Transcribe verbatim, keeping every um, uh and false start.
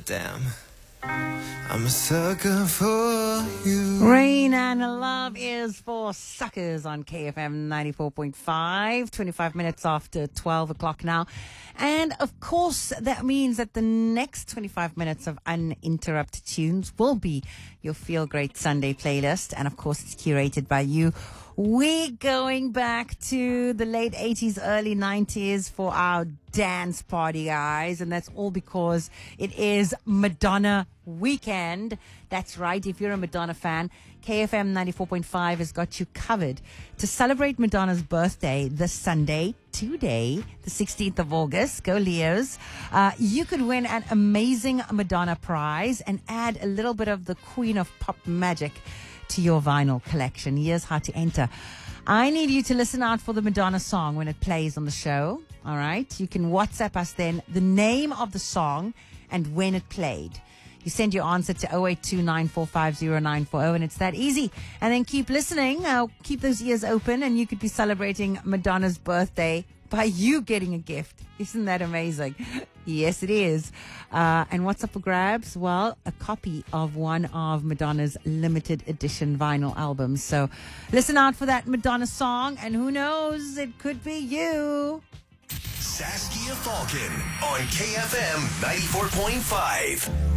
Damn, I'm a sucker for you. Rain and Love is for suckers on K F M ninety-four point five, twenty-five minutes after twelve o'clock now. And of course, that means that the next twenty-five minutes of uninterrupted tunes will be your Feel Great Sunday playlist. And of course, it's curated by you. We're going back to the late eighties, early nineties for our dance party, guys. And that's all because it is Madonna weekend. That's right. If you're a Madonna fan, K F M ninety-four point five has got you covered to celebrate Madonna's birthday this Sunday, today, the sixteenth of August. Go Leos. Uh, you could win an amazing Madonna prize and add a little bit of the Queen of Pop magic to your vinyl collection. Here's how to enter. I need you to listen out for the Madonna song when it plays on the show. All right. You can WhatsApp us then the name of the song and when it played. You send your answer to oh eight two nine four five oh nine four oh, and it's that easy. And then keep listening. Uh, keep those ears open, and you could be celebrating Madonna's birthday by you getting a gift. Isn't that amazing? Yes, it is. Uh, and what's up for grabs? Well, a copy of one of Madonna's limited edition vinyl albums. So listen out for that Madonna song, and who knows, it could be you. Saskia Falcon on K F M ninety-four point five.